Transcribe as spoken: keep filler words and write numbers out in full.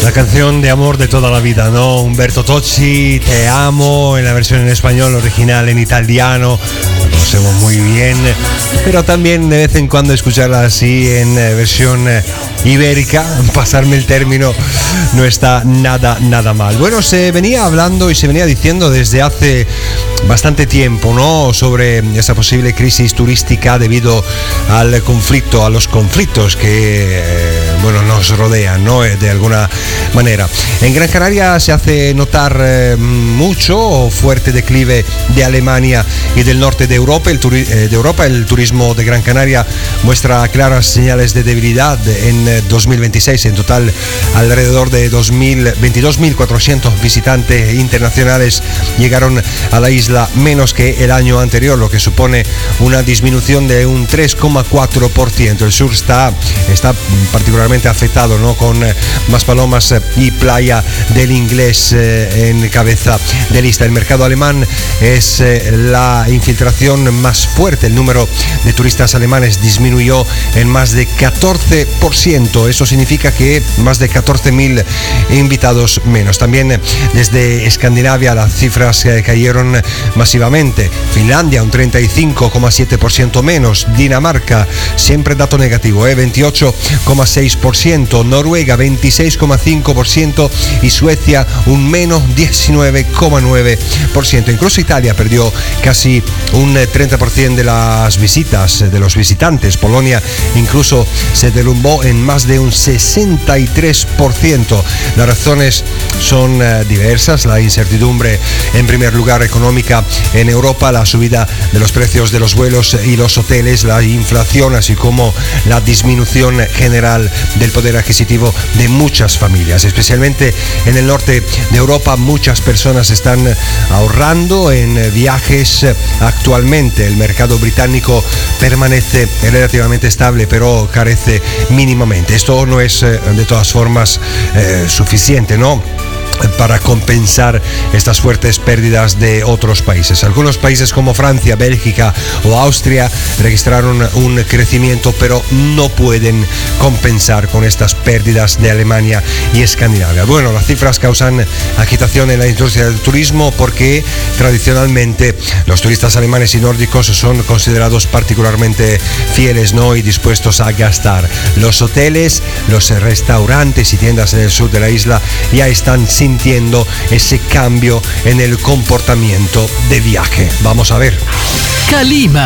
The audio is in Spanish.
La canción de amor de toda la vida, ¿no? Umberto Tozzi, Te amo, en la versión en español, original en italiano, lo conocemos muy bien, pero también de vez en cuando escucharla así en versión ibérica, pasarme el término, no está nada, nada mal. Bueno, se venía hablando y se venía diciendo desde hace bastante tiempo, ¿no? Sobre esa posible crisis turística debido al conflicto, a los conflictos que, eh, bueno, nos rodean, ¿no? De alguna manera. En Gran Canaria se hace notar eh, mucho fuerte declive de Alemania y del norte de Europa. El, turi- eh, de Europa. El turismo de Gran Canaria muestra claras señales de debilidad en eh, dos mil veintiséis. En total, alrededor de veintidós mil cuatrocientos visitantes internacionales llegaron a la isla, menos que el año anterior, lo que supone una disminución de un tres coma cuatro por ciento. El sur está, está particularmente afectado, ¿no? Con eh, Maspalomas y Playa del Inglés eh, en cabeza de lista. El mercado alemán es eh, la infiltración más fuerte. El número de turistas alemanes disminuyó en más de catorce por ciento. Eso significa que más de catorce mil invitados menos. También desde Escandinavia las cifras eh, cayeron masivamente. Finlandia un treinta y cinco coma siete por ciento menos. Dinamarca, siempre dato negativo, eh, veintiocho coma seis por ciento. Noruega veintiséis coma cinco por ciento y Suecia un menos diecinueve coma nueve por ciento. Incluso Italia perdió casi un treinta por ciento de las visitas, de los visitantes. Polonia incluso se derrumbó en más de un sesenta y tres por ciento. Las razones son uh, diversas. La incertidumbre, en primer lugar, económica en Europa, la subida de los precios de los vuelos y los hoteles, la inflación, así como la disminución general del poder adquisitivo de muchas familias. Especialmente en el norte de Europa, muchas personas están ahorrando en viajes actualmente. El mercado británico permanece relativamente estable, pero carece mínimamente. Esto no es de todas formas eh, suficiente, ¿no?, para compensar estas fuertes pérdidas de otros países. Algunos países como Francia, Bélgica o Austria registraron un crecimiento, pero no pueden compensar con estas pérdidas de Alemania y Escandinavia. Bueno, las cifras causan agitación en la industria del turismo porque tradicionalmente los turistas alemanes y nórdicos son considerados particularmente fieles, ¿no?, y dispuestos a gastar. Los hoteles, los restaurantes y tiendas en el sur de la isla ya están sin sintiendo ese cambio en el comportamiento de viaje. Vamos a ver. Calima.